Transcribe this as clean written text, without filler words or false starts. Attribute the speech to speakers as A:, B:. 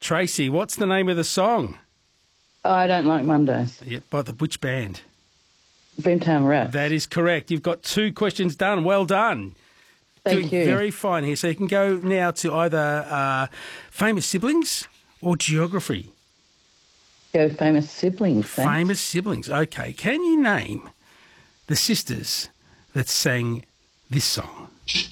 A: Tracy, what's the name of the song?
B: I Don't Like Mondays.
A: Yeah, by which band?
B: Boomtown Rats.
A: That is correct. You've got 2 questions done. Well done.
B: Thank
A: Doing
B: you.
A: very fine here. So you can go now to either famous siblings or geography.
B: Go famous siblings. Thanks.
A: Famous siblings. Okay. Can you name the sisters that sang this song?